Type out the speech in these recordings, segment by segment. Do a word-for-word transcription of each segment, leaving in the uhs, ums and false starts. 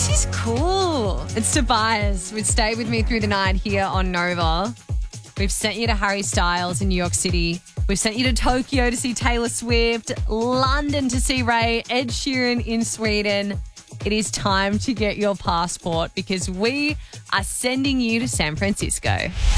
This is cool. It's Tobias with Stay With Me Through the Night here on Nova. We've sent you to Harry Styles in New York City. We've sent you to Tokyo to see Taylor Swift, London to see Ray, Ed Sheeran in Sweden. It is time to get your passport because we are sending you to San Francisco.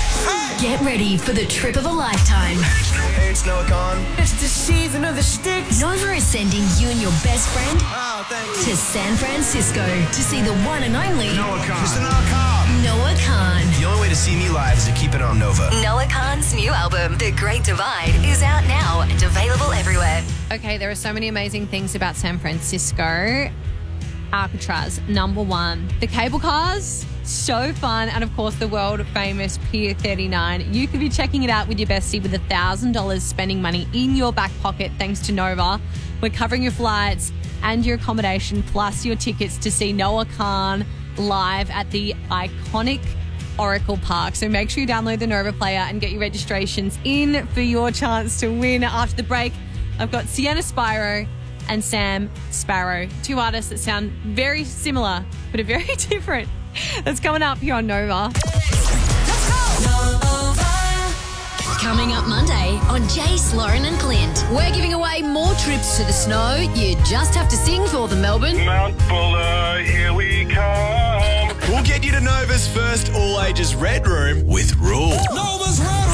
Get ready for the trip of a lifetime. Hey, it's Noah Khan. It's the season of the sticks. Nova is sending you and your best friend Oh, thank you. to San Francisco to see the one and only Noah Khan. Mister Noah Khan. Noah Khan. The only way to see me live is to keep it on Nova. Noah Khan's new album, The Great Divide, is out now and available everywhere. Okay, there are so many amazing things about San Francisco. Alcatraz, number one. The cable cars, so fun. And of course, the world famous Pier thirty-nine. You could be checking it out with your bestie with one thousand dollars spending money in your back pocket thanks to Nova. We're covering your flights and your accommodation plus your tickets to see Noah Khan live at the iconic Oracle Park. So make sure you download the Nova player and get your registrations in for your chance to win. After the break, I've got Sienna Spyro and Sam Sparrow, two artists that sound very similar but are very different. That's coming up here on Nova. Let's go! Nova. Coming up Monday on Jace, Lauren and Clint. We're giving away more trips to the snow. You just have to sing for the Melbourne. Mount Buller, here we come. We'll get you to Nova's first all-ages Red Room with Rule. Nova's Red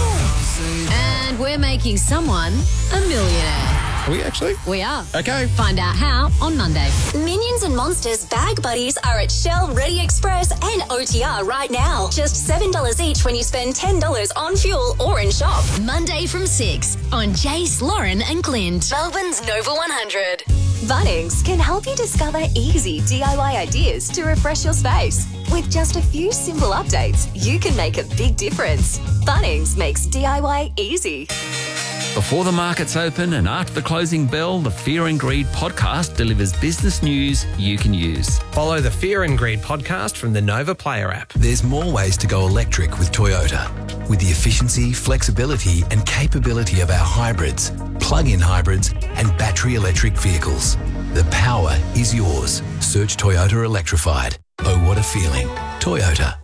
Room. And we're making someone a millionaire. Are we actually? We are. Okay. Find out how on Monday. Minions and Monsters Bag Buddies are at Shell, Ready Express and O T R right now. Just seven dollars each when you spend ten dollars on fuel or in shop. Monday from six on Jace, Lauren and Clint. Melbourne's Nova one hundred. Bunnings can help you discover easy D I Y ideas to refresh your space. With just a few simple updates, you can make a big difference. Bunnings makes D I Y easy. Before the markets open and after the closing bell, the Fear and Greed podcast delivers business news you can use. Follow the Fear and Greed podcast from the Nova Player app. There's more ways to go electric with Toyota. With the efficiency, flexibility and capability of our hybrids, plug-in hybrids and battery electric vehicles. The power is yours. Search Toyota Electrified. Oh, what a feeling. Toyota.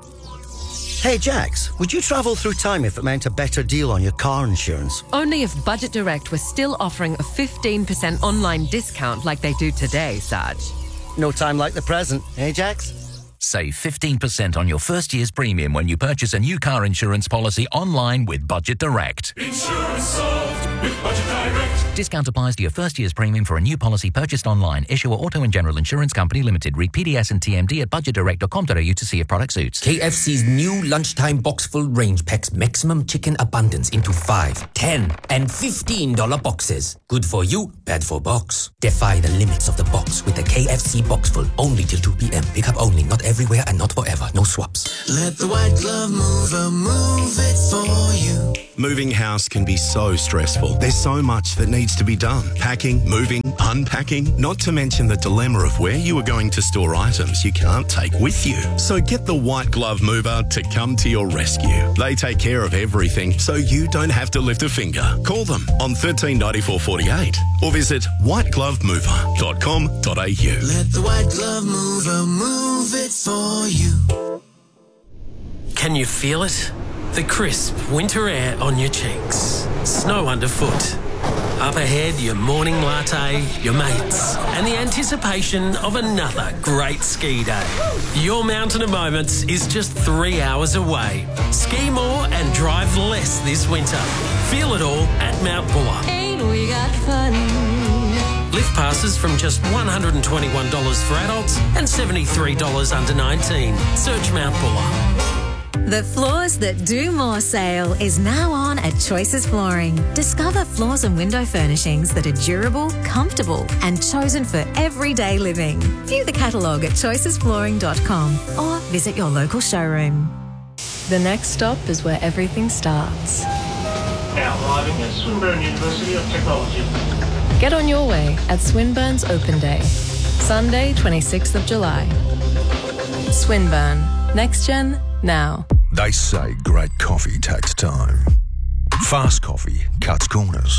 Hey Jax, would you travel through time if it meant a better deal on your car insurance? Only if Budget Direct was still offering a fifteen percent online discount like they do today, Saj. No time like the present, eh Jax? Save fifteen percent on your first year's premium when you purchase a new car insurance policy online with Budget Direct. Insurance solved with Budget Direct. Discount applies to your first year's premium for a new policy purchased online. Issuer Auto and General Insurance Company Limited. Read P D S and T M D at budget direct dot com dot a u to see if product suits. K F C's new lunchtime box full range packs maximum chicken abundance into five, ten, and fifteen dollar boxes. Good for you, bad for box. Defy the limits of the box with the K F C box full only till two p.m. Pick up only, not everywhere and not forever. No swaps. Let the white glove mover move it for you. Moving house can be so stressful. There's so much that needs to be done. Packing, moving, unpacking, not to mention the dilemma of where you are going to store items you can't take with you. So get the White Glove Mover to come to your rescue. They take care of everything so you don't have to lift a finger. Call them on thirteen ninety-four forty-eight or visit white glove mover dot com dot a u. Let the white glove mover move it for you. Can you feel it? The crisp winter air on your cheeks. Snow underfoot. Up ahead, your morning latte, your mates, and the anticipation of another great ski day. Your Mountain of Moments is just three hours away. Ski more and drive less this winter. Feel it all at Mount Buller. Ain't we got fun? Lift passes from just one hundred twenty-one dollars for adults and seventy-three dollars under nineteen. Search Mount Buller. The Floors That Do More sale is now on at Choices Flooring. Discover floors and window furnishings that are durable, comfortable, and chosen for everyday living. View the catalogue at choices flooring dot com or visit your local showroom. The next stop is where everything starts. Now arriving at Swinburne University of Technology. Get on your way at Swinburne's Open Day, Sunday, twenty-sixth of July. Swinburne. Next Gen, now. They say great coffee takes time. Fast coffee cuts corners.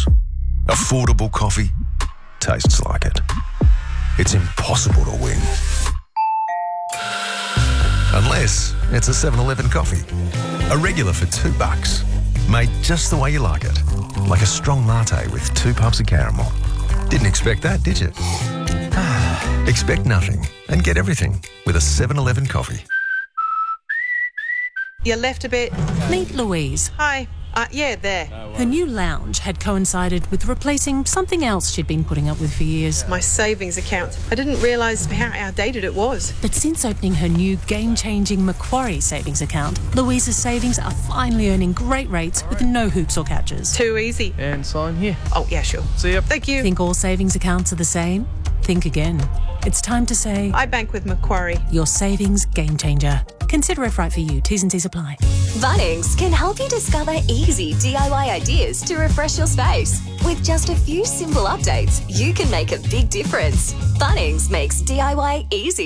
Affordable coffee tastes like it. It's impossible to win. Yes, it's a seven eleven coffee. A regular for two bucks. Made just the way you like it. Like a strong latte with two puffs of caramel. Didn't expect that, did you? Expect nothing and get everything with a seven eleven coffee. You left a bit. Meet Louise. Hi. Uh, yeah, there. Her new lounge had coincided with replacing something else she'd been putting up with for years. My savings account. I didn't realise how outdated it was. But since opening her new game-changing Macquarie savings account, Louise's savings are finally earning great rates with no hoops or catches. Too easy. And sign here. Oh, yeah, sure. See ya. Thank you. Think all savings accounts are the same? Think again. It's time to say... I bank with Macquarie. Your savings game changer. Consider if right for you. T's and C's apply. Bunnings can help you discover easy D I Y ideas to refresh your space. With just a few simple updates, you can make a big difference. Bunnings makes D I Y easy.